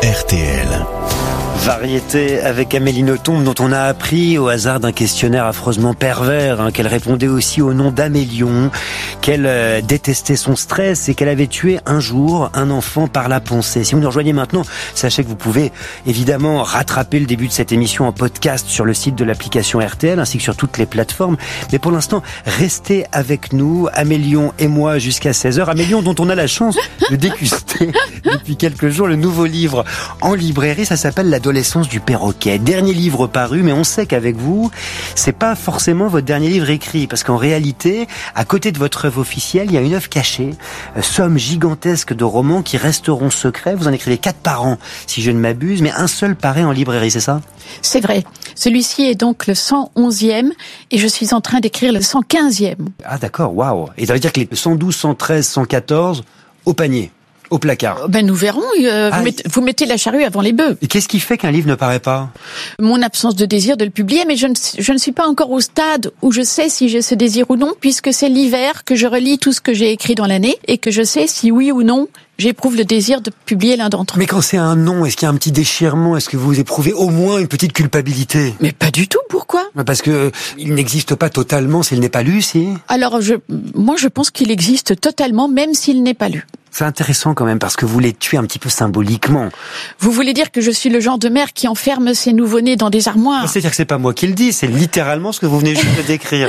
RTL. Variété avec Amélie Nothomb, dont on a appris au hasard d'un questionnaire affreusement pervers qu'elle répondait aussi au nom d'Amélion, qu'elle détestait son stress et qu'elle avait tué un jour un enfant par la pensée. Si vous nous rejoignez maintenant, sachez que vous pouvez évidemment rattraper le début de cette émission en podcast sur le site de l'application RTL ainsi que sur toutes les plateformes. Mais pour l'instant, restez avec nous, Amélion et moi, jusqu'à 16h. Amélion, dont on a la chance de déguster depuis quelques jours le nouveau livre en librairie. Ça s'appelle L'adolescence du perroquet. Dernier livre paru, mais on sait qu'avec vous, c'est pas forcément votre dernier livre écrit, parce qu'en réalité, à côté de votre œuvre officielle, il y a une œuvre cachée, somme gigantesque de romans qui resteront secrets. Vous en écrivez 4 par an, si je ne m'abuse, mais un seul paraît en librairie, c'est ça ? C'est vrai. Celui-ci est donc le 111e et je suis en train d'écrire le 115e. Ah d'accord, waouh. Et ça veut dire que les 112, 113, 114, au panier, au placard. Ben nous verrons. Vous mettez la charrue avant les bœufs. Et qu'est-ce qui fait qu'un livre ne paraît pas ? Mon absence de désir de le publier, mais je ne suis pas encore au stade où je sais si j'ai ce désir ou non, puisque c'est l'hiver que je relis tout ce que j'ai écrit dans l'année et que je sais si oui ou non j'éprouve le désir de publier l'un d'entre eux. Mais quand c'est un non, est-ce qu'il y a un petit déchirement ? Est-ce que vous éprouvez au moins une petite culpabilité ? Mais pas du tout, pourquoi ? Parce que il n'existe pas totalement s'il n'est pas lu, si ? Alors moi je pense qu'il existe totalement, même s'il n'est pas lu. C'est intéressant quand même, parce que vous les tuez un petit peu symboliquement. Vous voulez dire que je suis le genre de mère qui enferme ses nouveau-nés dans des armoires ? C'est-à-dire que c'est pas moi qui le dis, c'est littéralement ce que vous venez juste de décrire.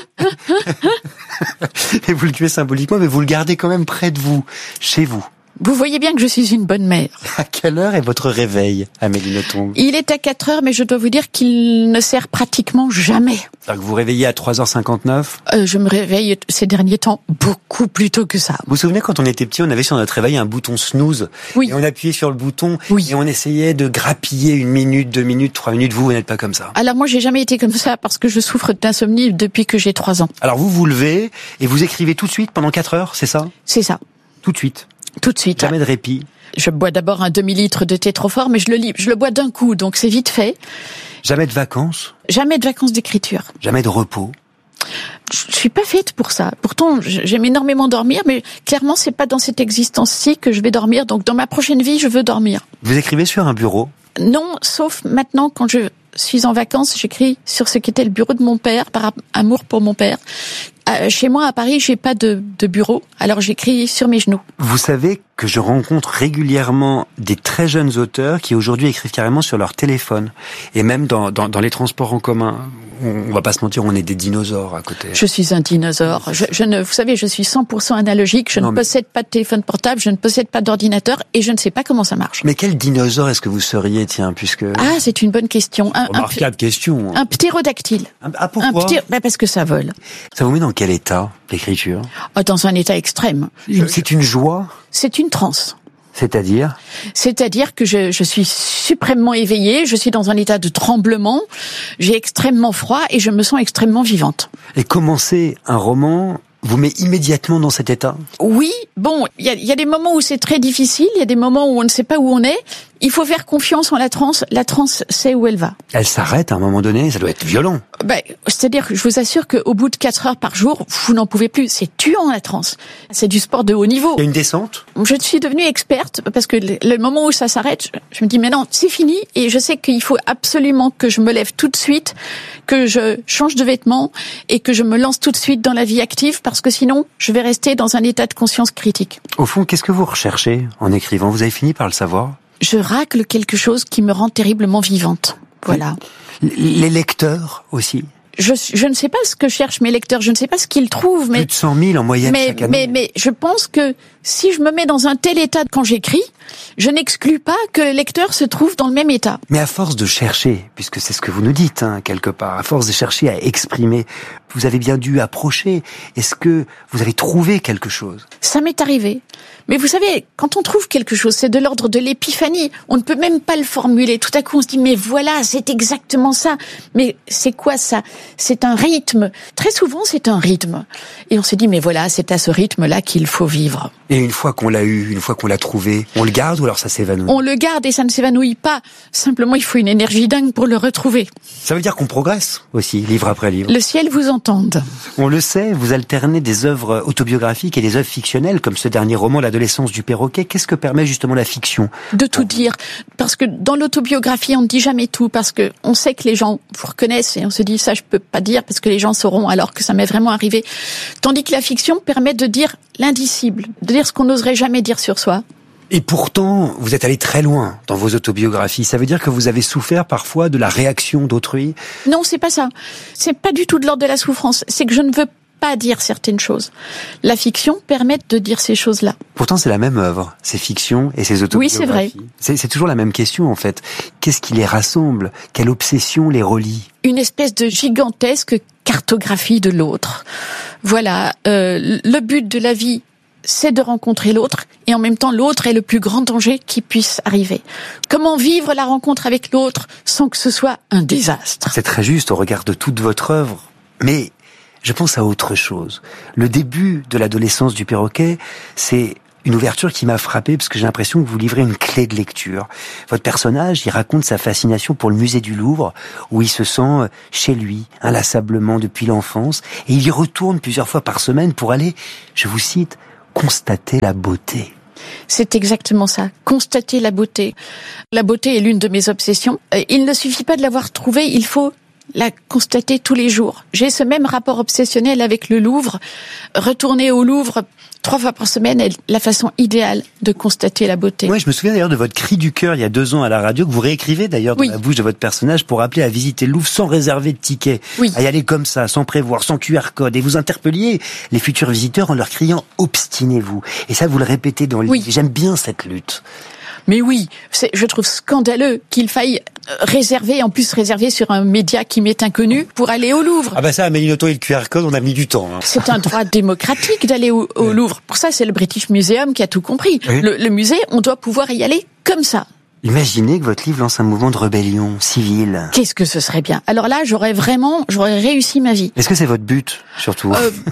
Et vous le tuez symboliquement, mais vous le gardez quand même près de vous, chez vous. Vous voyez bien que je suis une bonne mère. À quelle heure est votre réveil, Amélie Nothomb ? Il est à 4h, mais je dois vous dire qu'il ne sert pratiquement jamais. Alors que vous réveillez à 3h59 ? Je me réveille ces derniers temps beaucoup plus tôt que ça. Vous vous souvenez, quand on était petit, on avait sur notre réveil un bouton snooze. Oui. Et on appuyait sur le bouton. Oui. Et on essayait de grappiller 1 minute, 2 minutes, 3 minutes. Vous n'êtes pas comme ça. Alors moi, j'ai jamais été comme ça parce que je souffre d'insomnie depuis que j'ai 3 ans. Alors vous vous levez et vous écrivez tout de suite pendant 4 heures, c'est ça ? C'est ça. Tout de suite. Tout de suite. Jamais de répit. Je bois d'abord un demi-litre de thé trop fort, mais je le bois d'un coup, donc c'est vite fait. Jamais de vacances. Jamais de vacances d'écriture. Jamais de repos. Je suis pas faite pour ça. Pourtant, j'aime énormément dormir, mais clairement, c'est pas dans cette existence-ci que je vais dormir. Donc, dans ma prochaine vie, je veux dormir. Vous écrivez sur un bureau ? Non, sauf maintenant, quand je suis en vacances, j'écris sur ce qu'était le bureau de mon père, par amour pour mon père. Chez moi, à Paris, j'ai pas de bureau, alors j'écris sur mes genoux. Vous savez que je rencontre régulièrement des très jeunes auteurs qui aujourd'hui écrivent carrément sur leur téléphone. Et même dans les transports en commun. On va pas se mentir, on est des dinosaures à côté. Je suis un dinosaure. Vous savez, je suis 100% analogique. Je ne possède pas de téléphone portable, je ne possède pas d'ordinateur et je ne sais pas comment ça marche. Mais quel dinosaure est-ce que vous seriez, tiens, puisque... Ah, c'est une bonne question. Remarquable question. Un ptérodactyle. Ah, pourquoi ? Parce que ça vole. Ça vous met dans quel état, l'écriture ? Dans un état extrême. C'est une joie ? C'est une transe. C'est-à-dire que je suis suprêmement éveillée, je suis dans un état de tremblement, j'ai extrêmement froid et je me sens extrêmement vivante. Et commencer un roman vous met immédiatement dans cet état ? Oui, bon, il y a des moments où c'est très difficile, il y a des moments où on ne sait pas où on est. Il faut faire confiance en la transe sait où elle va. Elle s'arrête à un moment donné, ça doit être violent. C'est-à-dire que je vous assure qu'au bout de 4 heures par jour, vous n'en pouvez plus. C'est tuant, la transe. C'est du sport de haut niveau. Il y a une descente ? Je suis devenue experte parce que le moment où ça s'arrête, je me dis mais non, c'est fini et je sais qu'il faut absolument que je me lève tout de suite, que je change de vêtements et que je me lance tout de suite dans la vie active parce que sinon, je vais rester dans un état de conscience critique. Au fond, qu'est-ce que vous recherchez en écrivant ? Vous avez fini par le savoir ? Je racle quelque chose qui me rend terriblement vivante. Voilà. Les lecteurs aussi ? Je ne sais pas ce que cherchent mes lecteurs, je ne sais pas ce qu'ils trouvent, mais... Plus de 100 000 en moyenne chaque année. Mais je pense que si je me mets dans un tel état quand j'écris, je n'exclus pas que le lecteur se trouve dans le même état. Mais à force de chercher, puisque c'est ce que vous nous dites, quelque part, à force de chercher à exprimer, vous avez bien dû approcher. Est-ce que vous avez trouvé quelque chose ? Ça m'est arrivé. Mais vous savez, quand on trouve quelque chose, c'est de l'ordre de l'épiphanie. On ne peut même pas le formuler. Tout à coup, on se dit, mais voilà, c'est exactement ça. Mais c'est quoi ça ? C'est un rythme. Très souvent, c'est un rythme. Et on se dit, mais voilà, c'est à ce rythme-là qu'il faut vivre. Et une fois qu'on l'a eu, une fois qu'on l'a trouvé, on le garde ou alors ça s'évanouit? On le garde et ça ne s'évanouit pas. Simplement, il faut une énergie dingue pour le retrouver. Ça veut dire qu'on progresse aussi, livre après livre. Le ciel vous entende. On le sait, vous alternez des œuvres autobiographiques et des œuvres fictionnelles, comme ce dernier roman, L'adolescence du perroquet. Qu'est-ce que permet justement la fiction? De tout dire. Parce que dans l'autobiographie, on ne dit jamais tout, parce que on sait que les gens vous reconnaissent et on se dit ça je peux pas dire parce que les gens sauront alors que ça m'est vraiment arrivé. Tandis que la fiction permet de dire l'indicible, de dire ce qu'on n'oserait jamais dire sur soi. Et pourtant, vous êtes allé très loin dans vos autobiographies. Ça veut dire que vous avez souffert parfois de la réaction d'autrui? Non, c'est pas ça. C'est pas du tout de l'ordre de la souffrance. C'est que je ne veux pas dire certaines choses. La fiction permet de dire ces choses-là. Pourtant, c'est la même œuvre, ces fictions et ces autobiographies. Oui, c'est vrai. C'est toujours la même question, en fait. Qu'est-ce qui les rassemble? Quelle obsession les relie? Une espèce de gigantesque cartographie de l'autre. Voilà, le but de la vie, c'est de rencontrer l'autre, et en même temps, l'autre est le plus grand danger qui puisse arriver. Comment vivre la rencontre avec l'autre sans que ce soit un désastre? C'est très juste au regard de toute votre œuvre. Mais je pense à autre chose. Le début de l'adolescence du perroquet, c'est une ouverture qui m'a frappé parce que j'ai l'impression que vous livrez une clé de lecture. Votre personnage, il raconte sa fascination pour le musée du Louvre, où il se sent chez lui, inlassablement depuis l'enfance, et il y retourne plusieurs fois par semaine pour aller, je vous cite, constater la beauté. C'est exactement ça, constater la beauté. La beauté est l'une de mes obsessions. Il ne suffit pas de l'avoir trouvée, il faut la constater tous les jours. J'ai ce même rapport obsessionnel avec le Louvre. Retourner au Louvre 3 fois par semaine est la façon idéale de constater la beauté. Ouais, je me souviens d'ailleurs de votre cri du cœur il y a 2 ans à la radio, que vous réécrivez d'ailleurs dans la bouche de votre personnage pour appeler à visiter le Louvre sans réserver de ticket. Oui. À y aller comme ça, sans prévoir, sans QR code. Et vous interpelliez les futurs visiteurs en leur criant « obstinez-vous ». Et ça, vous le répétez dans le livre. J'aime bien cette lutte. Mais oui, je trouve scandaleux qu'il faille réserver, en plus réserver sur un média qui m'est inconnu, pour aller au Louvre. Ah bah ça, Amélie Nothomb et le QR code, on a mis du temps. Hein. C'est un droit démocratique d'aller au Louvre. Pour ça, c'est le British Museum qui a tout compris. Oui. Le musée, on doit pouvoir y aller comme ça. Imaginez que votre livre lance un mouvement de rébellion civile. Qu'est-ce que ce serait bien. Alors là, j'aurais réussi ma vie. Est-ce que c'est votre but, surtout?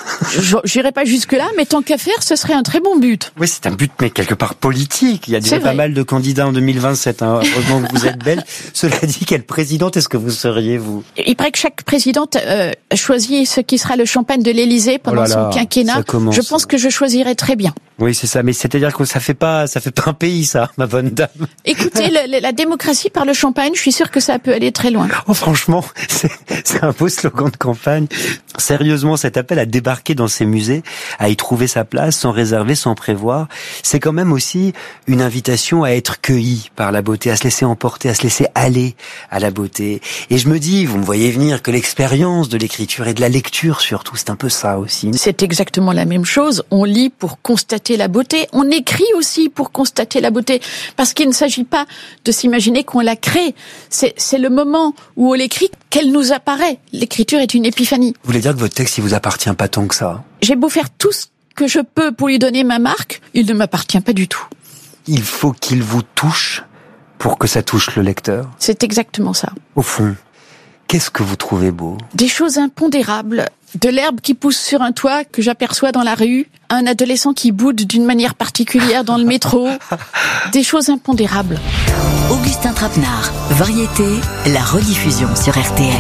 J'irai pas jusque-là, mais tant qu'à faire, ce serait un très bon but. Oui, c'est un but, mais quelque part politique. Il y a déjà pas mal de candidats en 2027. Hein. Heureusement que vous êtes belle. Cela dit, quelle présidente est-ce que vous seriez, vous? Il paraît que chaque présidente choisit ce qui sera le champagne de l'Élysée pendant son quinquennat. Je pense que je choisirais très bien. Oui, c'est ça. Mais c'est-à-dire que ça fait pas un pays, ça, ma bonne dame. Écoutez, la démocratie par le champagne, je suis sûre que ça peut aller très loin. Oh, franchement, c'est un beau slogan de campagne. Sérieusement, cet appel à débarquer dans ces musées, à y trouver sa place, sans réserver, sans prévoir, c'est quand même aussi une invitation à être cueilli par la beauté, à se laisser emporter, à se laisser aller à la beauté. Et je me dis, vous me voyez venir, que l'expérience de l'écriture et de la lecture surtout, c'est un peu ça aussi. C'est exactement la même chose. On lit pour constater la beauté. On écrit aussi pour constater la beauté. Parce qu'il ne s'agit pas de s'imaginer qu'on la crée. C'est le moment où on l'écrit qu'elle nous apparaît. L'écriture est une épiphanie. Vous voulez dire que votre texte, il vous appartient pas tant que ça? J'ai beau faire tout ce que je peux pour lui donner ma marque, il ne m'appartient pas du tout. Il faut qu'il vous touche pour que ça touche le lecteur. C'est exactement ça. Au fond, qu'est-ce que vous trouvez beau? Des choses impondérables. De l'herbe qui pousse sur un toit que j'aperçois dans la rue, un adolescent qui boude d'une manière particulière dans le métro, des choses impondérables. Augustin Trapenard, Variété, la rediffusion sur RTL.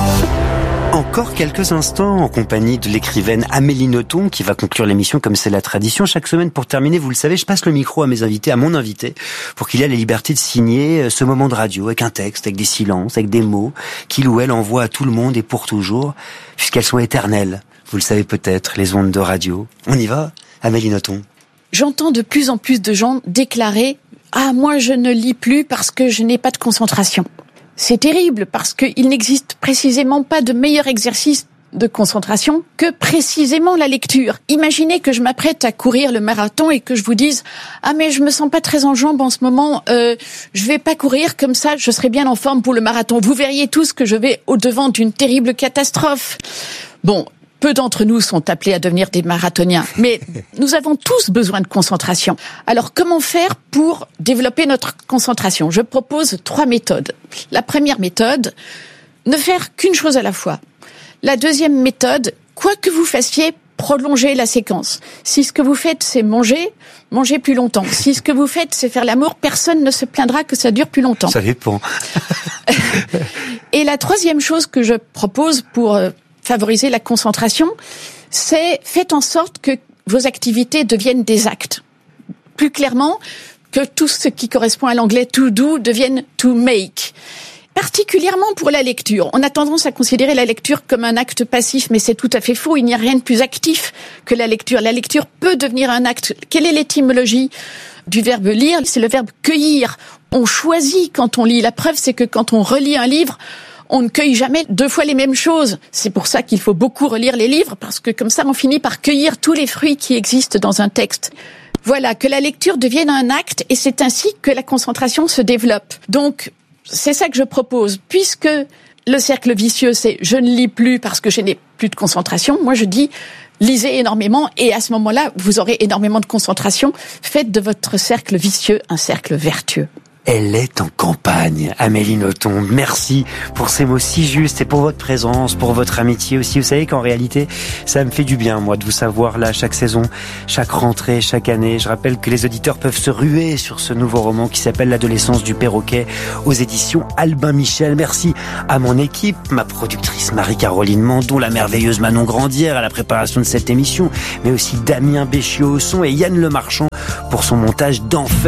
Encore quelques instants en compagnie de l'écrivaine Amélie Nothomb qui va conclure l'émission comme c'est la tradition. Chaque semaine, pour terminer, vous le savez, je passe le micro à mes invités, à mon invité, pour qu'il ait la liberté de signer ce moment de radio avec un texte, avec des silences, avec des mots qu'il ou elle envoie à tout le monde et pour toujours, puisqu'elles sont éternelles. Vous le savez peut-être, les ondes de radio. On y va, Amélie Nothomb? J'entends de plus en plus de gens déclarer « Ah, moi je ne lis plus parce que je n'ai pas de concentration ». C'est terrible parce qu'il n'existe précisément pas de meilleur exercice de concentration que précisément la lecture. Imaginez que je m'apprête à courir le marathon et que je vous dise « Ah mais je me sens pas très en jambes en ce moment, je vais pas courir comme ça, je serai bien en forme pour le marathon. » Vous verriez tous que je vais au-devant d'une terrible catastrophe. Bon, peu d'entre nous sont appelés à devenir des marathoniens, mais nous avons tous besoin de concentration. Alors, comment faire pour développer notre concentration? Je propose 3 méthodes. La première méthode, ne faire qu'une chose à la fois. La deuxième méthode, quoi que vous fassiez, prolonger la séquence. Si ce que vous faites, c'est manger plus longtemps. Si ce que vous faites, c'est faire l'amour, personne ne se plaindra que ça dure plus longtemps. Ça dépend. Et la troisième chose que je propose pour favoriser la concentration, c'est faites en sorte que vos activités deviennent des actes. Plus clairement, que tout ce qui correspond à l'anglais to do devienne to make. Particulièrement pour la lecture. On a tendance à considérer la lecture comme un acte passif, mais c'est tout à fait faux. Il n'y a rien de plus actif que la lecture. La lecture peut devenir un acte. Quelle est l'étymologie du verbe lire? C'est le verbe cueillir. On choisit quand on lit. La preuve, c'est que quand on relit un livre, on ne cueille jamais 2 fois les mêmes choses. C'est pour ça qu'il faut beaucoup relire les livres, parce que comme ça, on finit par cueillir tous les fruits qui existent dans un texte. Voilà, que la lecture devienne un acte, et c'est ainsi que la concentration se développe. Donc, c'est ça que je propose. Puisque le cercle vicieux, c'est je ne lis plus parce que je n'ai plus de concentration, moi je dis lisez énormément, et à ce moment-là, vous aurez énormément de concentration. Faites de votre cercle vicieux un cercle vertueux. Elle est en campagne, Amélie Nothomb. Merci pour ces mots si justes et pour votre présence, pour votre amitié aussi. Vous savez qu'en réalité, ça me fait du bien, moi, de vous savoir là chaque saison, chaque rentrée, chaque année. Je rappelle que les auditeurs peuvent se ruer sur ce nouveau roman qui s'appelle L'adolescence du perroquet aux éditions Albin Michel. Merci à mon équipe, ma productrice Marie-Caroline Mandon, la merveilleuse Manon Grandière à la préparation de cette émission, mais aussi Damien Béchiot au son et Yann Lemarchand pour son montage d'enfer.